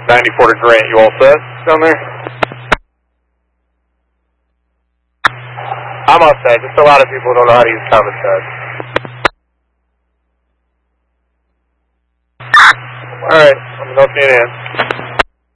94 to Grant, you all set down there? I'm all set. Just a lot of people don't know how to use common sense. Alright, let me know if you need an answer.